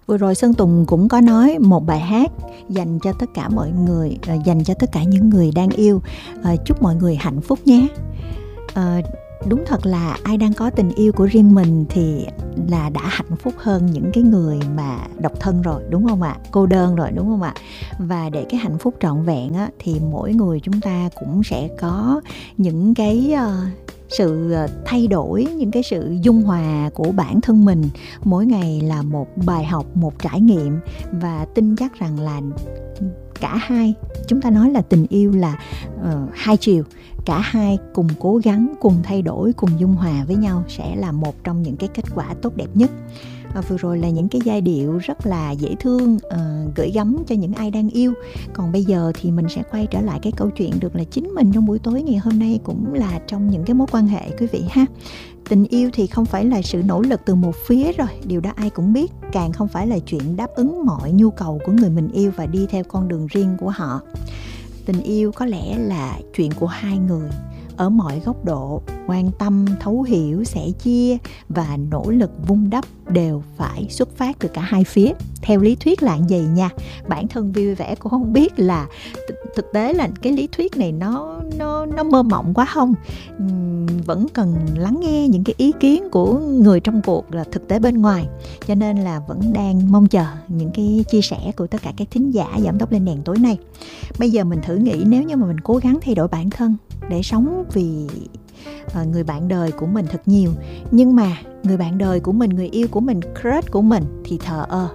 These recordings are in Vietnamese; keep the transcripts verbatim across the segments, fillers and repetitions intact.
Vừa rồi Sơn Tùng cũng có nói một bài hát dành cho tất cả mọi người, dành cho tất cả những người đang yêu. À, chúc mọi người hạnh phúc nhé. À, đúng thật là ai đang có tình yêu của riêng mình thì là đã hạnh phúc hơn những cái người mà độc thân rồi, đúng không ạ? Cô đơn rồi, đúng không ạ? Và để cái hạnh phúc trọn vẹn á, thì mỗi người chúng ta cũng sẽ có những cái uh, sự thay đổi, những cái sự dung hòa của bản thân mình. Mỗi ngày là một bài học, một trải nghiệm, và tin chắc rằng là cả hai, chúng ta nói là tình yêu là uh, hai chiều, cả hai cùng cố gắng, cùng thay đổi, cùng dung hòa với nhau sẽ là một trong những cái kết quả tốt đẹp nhất. À, vừa rồi là những cái giai điệu rất là dễ thương, uh, gửi gắm cho những ai đang yêu. Còn bây giờ thì mình sẽ quay trở lại cái câu chuyện được là chính mình trong buổi tối ngày hôm nay cũng là trong những cái mối quan hệ, quý vị ha. Tình yêu thì không phải là sự nỗ lực từ một phía rồi, điều đó ai cũng biết. Càng không phải là chuyện đáp ứng mọi nhu cầu của người mình yêu và đi theo con đường riêng của họ. Tình yêu có lẽ là chuyện của hai người ở mọi góc độ, quan tâm, thấu hiểu, sẻ chia và nỗ lực vun đắp đều phải xuất phát từ cả hai phía. Theo lý thuyết là vậy nha. Bản thân vui vẻ cũng không biết là thực tế là cái lý thuyết này nó nó nó mơ mộng quá không. Uhm, vẫn cần lắng nghe những cái ý kiến của người trong cuộc là thực tế bên ngoài. Cho nên là vẫn đang mong chờ những cái chia sẻ của tất cả các thính giả Giảm Tốc Lên Đèn tối nay. Bây giờ mình thử nghĩ nếu như mà mình cố gắng thay đổi bản thân để sống vì uh, người bạn đời của mình thật nhiều, nhưng mà người bạn đời của mình, người yêu của mình, crush của mình thì thờ ơ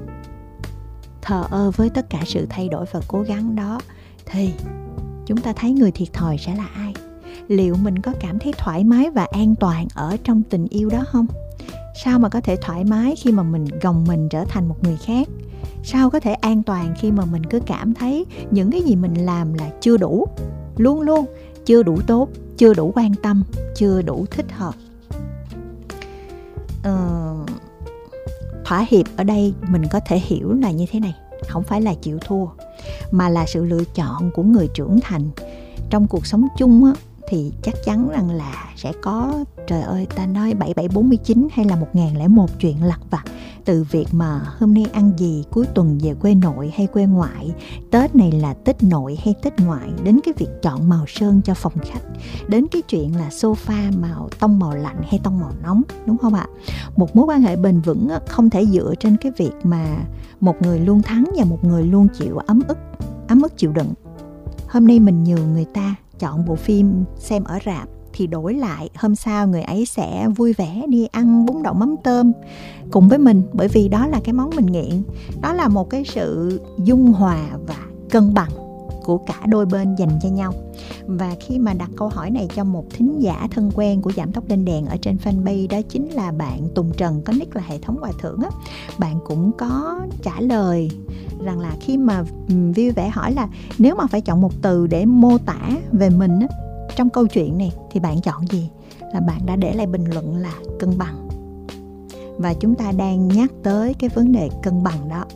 thờ ơ với tất cả sự thay đổi và cố gắng đó, thì chúng ta thấy người thiệt thòi sẽ là ai? Liệu mình có cảm thấy thoải mái và an toàn ở trong tình yêu đó không? Sao mà có thể thoải mái khi mà mình gồng mình trở thành một người khác? Sao có thể an toàn khi mà mình cứ cảm thấy những cái gì mình làm là chưa đủ, luôn luôn chưa đủ tốt, chưa đủ quan tâm, chưa đủ thích hợp? Ờ, thỏa hiệp ở đây mình có thể hiểu là như thế này, không phải là chịu thua, mà là sự lựa chọn của người trưởng thành. Trong cuộc sống chung á, thì chắc chắn rằng là sẽ có, trời ơi, ta nói bảy bảy bốn mươi chín hay là một nghìn lẻ một chuyện lặt vặt. Từ việc mà hôm nay ăn gì, cuối tuần về quê nội hay quê ngoại, Tết này là Tết nội hay Tết ngoại, đến cái việc chọn màu sơn cho phòng khách, đến cái chuyện là sofa màu tông màu lạnh hay tông màu nóng, đúng không ạ? Một mối quan hệ bền vững không thể dựa trên cái việc mà một người luôn thắng và một người luôn chịu ấm ức, ấm ức chịu đựng. Hôm nay mình nhường người ta chọn bộ phim xem ở rạp, thì đổi lại hôm sau người ấy sẽ vui vẻ đi ăn bún đậu mắm tôm cùng với mình, bởi vì đó là cái món mình nghiện. Đó là một cái sự dung hòa và cân bằng của cả đôi bên dành cho nhau. Và khi mà đặt câu hỏi này cho một thính giả thân quen của Giảm Tốc Lên Đèn ở trên fanpage, đó chính là bạn Tùng Trần, có nick là Hệ Thống Hòa Thượng á, bạn cũng có trả lời rằng là khi mà vui vẻ hỏi là nếu mà phải chọn một từ để mô tả về mình á, trong câu chuyện này thì bạn chọn gì? Là bạn đã để lại bình luận là cân bằng. Và chúng ta đang nhắc tới cái vấn đề cân bằng đó.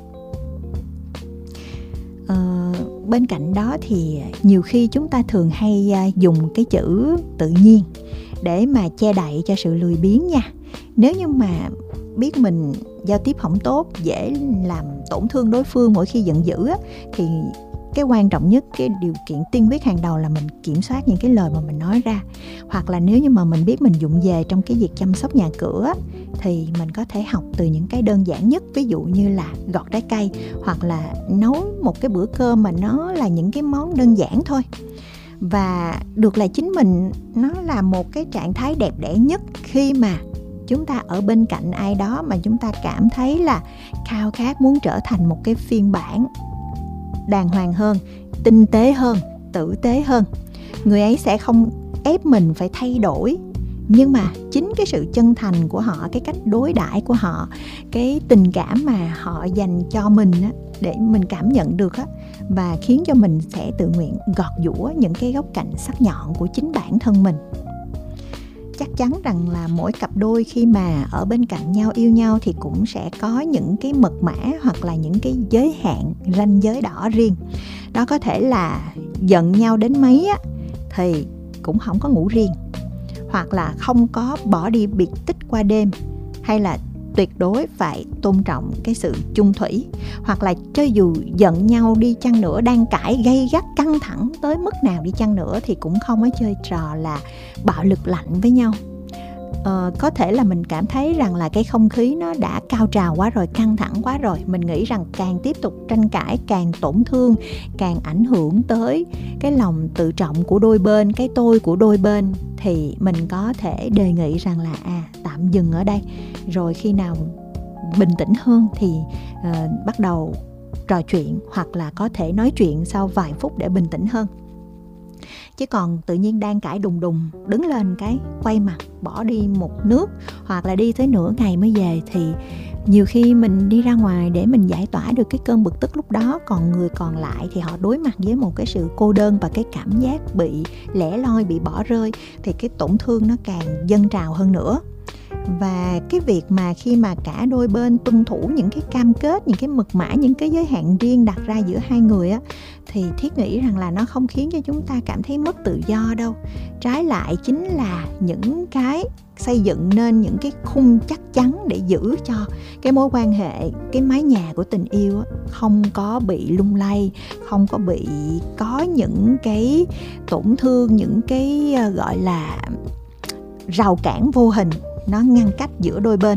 Ờ, bên cạnh đó thì nhiều khi chúng ta thường hay dùng cái chữ tự nhiên để mà che đậy cho sự lười biếng nha. Nếu như mà biết mình giao tiếp không tốt, dễ làm tổn thương đối phương mỗi khi giận dữ á, thì cái quan trọng nhất, cái điều kiện tiên quyết hàng đầu là mình kiểm soát những cái lời mà mình nói ra. Hoặc là nếu như mà mình biết mình vụng về trong cái việc chăm sóc nhà cửa, thì mình có thể học từ những cái đơn giản nhất, ví dụ như là gọt trái cây, hoặc là nấu một cái bữa cơm mà nó là những cái món đơn giản thôi. Và được là chính mình, nó là một cái trạng thái đẹp đẽ nhất khi mà chúng ta ở bên cạnh ai đó mà chúng ta cảm thấy là khao khát muốn trở thành một cái phiên bản đàng hoàng hơn, tinh tế hơn, tử tế hơn. Người ấy sẽ không ép mình phải thay đổi, nhưng mà chính cái sự chân thành của họ, cái cách đối đãi của họ, cái tình cảm mà họ dành cho mình á, để mình cảm nhận được á, và khiến cho mình sẽ tự nguyện gọt giũa những cái góc cạnh sắc nhọn của chính bản thân mình. Chắc chắn rằng là mỗi cặp đôi khi mà ở bên cạnh nhau, yêu nhau, thì cũng sẽ có những cái mật mã hoặc là những cái giới hạn, ranh giới đỏ riêng. Đó có thể là giận nhau đến mấy á, thì cũng không có ngủ riêng, hoặc là không có bỏ đi biệt tích qua đêm, hay là tuyệt đối phải tôn trọng cái sự chung thủy. Hoặc là cho dù giận nhau đi chăng nữa, đang cãi gay gắt căng thẳng tới mức nào đi chăng nữa, thì cũng không có chơi trò là bạo lực lạnh với nhau. Ờ, có thể là mình cảm thấy rằng là cái không khí nó đã cao trào quá rồi, căng thẳng quá rồi. Mình nghĩ rằng càng tiếp tục tranh cãi càng tổn thương, càng ảnh hưởng tới cái lòng tự trọng của đôi bên, cái tôi của đôi bên. Thì mình có thể đề nghị rằng là à, tạm dừng ở đây. Rồi khi nào bình tĩnh hơn thì uh, bắt đầu trò chuyện, hoặc là có thể nói chuyện sau vài phút để bình tĩnh hơn. Chứ còn tự nhiên đang cãi đùng đùng, đứng lên cái quay mặt bỏ đi một nước, hoặc là đi tới nửa ngày mới về, thì nhiều khi mình đi ra ngoài để mình giải tỏa được cái cơn bực tức lúc đó, còn người còn lại thì họ đối mặt với một cái sự cô đơn và cái cảm giác bị lẻ loi, bị bỏ rơi, thì cái tổn thương nó càng dâng trào hơn nữa. Và cái việc mà khi mà cả đôi bên tuân thủ những cái cam kết, những cái mật mã, những cái giới hạn riêng đặt ra giữa hai người á, thì Thiết nghĩ rằng là nó không khiến cho chúng ta cảm thấy mất tự do đâu. Trái lại chính là những cái xây dựng nên những cái khung chắc chắn để giữ cho cái mối quan hệ, cái mái nhà của tình yêu á, không có bị lung lay, không có bị có những cái tổn thương, những cái gọi là rào cản vô hình nó ngăn cách giữa đôi bên.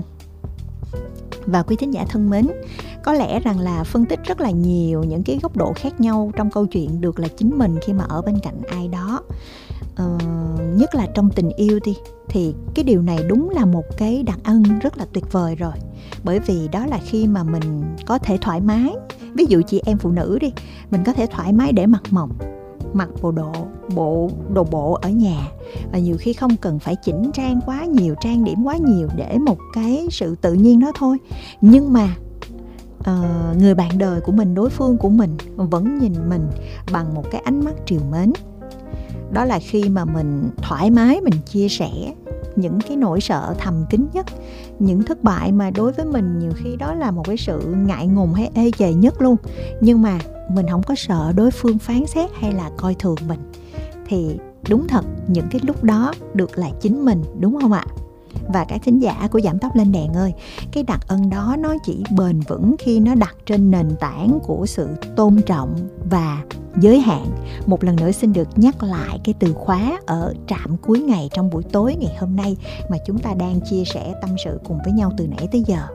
Và quý thính giả thân mến, có lẽ rằng là phân tích rất là nhiều những cái góc độ khác nhau trong câu chuyện được là chính mình khi mà ở bên cạnh ai đó, ờ, nhất là trong tình yêu đi, thì cái điều này đúng là một cái đặc ân rất là tuyệt vời rồi. Bởi vì đó là khi mà mình có thể thoải mái. Ví dụ chị em phụ nữ đi, mình có thể thoải mái để mặc mộc, mặc bộ đồ, bộ đồ bộ ở nhà, và nhiều khi không cần phải chỉnh trang quá nhiều, trang điểm quá nhiều, để một cái sự tự nhiên đó thôi. Nhưng mà uh, người bạn đời của mình, đối phương của mình vẫn nhìn mình bằng một cái ánh mắt trìu mến. Đó là khi mà mình thoải mái, mình chia sẻ những cái nỗi sợ thầm kín nhất, những thất bại mà đối với mình nhiều khi đó là một cái sự ngại ngùng hay ê chề nhất luôn. Nhưng mà mình không có sợ đối phương phán xét hay là coi thường mình. Thì đúng thật, những cái lúc đó được là chính mình, đúng không ạ? Và các thính giả của Giảm Tóc Lên Đèn ơi, cái đặc ân đó nó chỉ bền vững khi nó đặt trên nền tảng của sự tôn trọng và giới hạn. Một lần nữa xin được nhắc lại cái từ khóa ở trạm cuối ngày trong buổi tối ngày hôm nay mà chúng ta đang chia sẻ tâm sự cùng với nhau từ nãy tới giờ.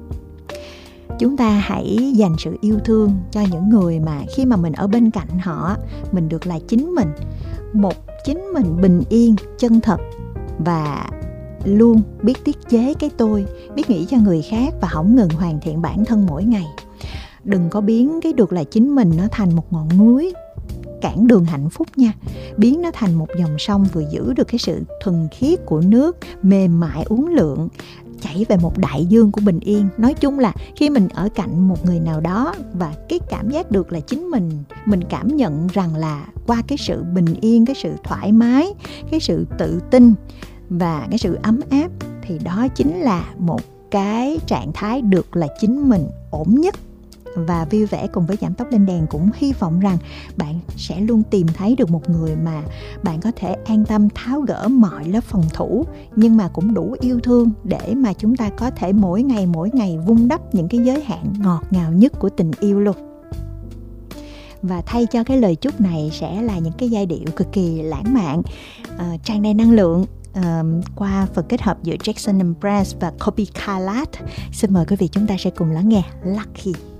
Chúng ta hãy dành sự yêu thương cho những người mà khi mà mình ở bên cạnh họ, mình được là chính mình, một chính mình bình yên, chân thật và luôn biết tiết chế cái tôi, biết nghĩ cho người khác và không ngừng hoàn thiện bản thân mỗi ngày. Đừng có biến cái được là chính mình nó thành một ngọn núi cản đường hạnh phúc nha. Biến nó thành một dòng sông vừa giữ được cái sự thuần khiết của nước, mềm mại uốn lượn, chảy về một đại dương của bình yên. Nói chung là khi mình ở cạnh một người nào đó và cái cảm giác được là chính mình, mình cảm nhận rằng là qua cái sự bình yên, cái sự thoải mái, cái sự tự tin và cái sự ấm áp, thì đó chính là một cái trạng thái được là chính mình ổn nhất. Và vui vẻ cùng với Giảm Tóc Lên Đèn cũng hy vọng rằng bạn sẽ luôn tìm thấy được một người mà bạn có thể an tâm tháo gỡ mọi lớp phòng thủ, nhưng mà cũng đủ yêu thương để mà chúng ta có thể mỗi ngày mỗi ngày vun đắp những cái giới hạn ngọt ngào nhất của tình yêu luôn. Và thay cho cái lời chúc này sẽ là những cái giai điệu cực kỳ lãng mạn, uh, tràn đầy năng lượng, uh, qua phần kết hợp giữa Jackson and Brand và Kopi Kalat. Xin mời quý vị chúng ta sẽ cùng lắng nghe Lucky.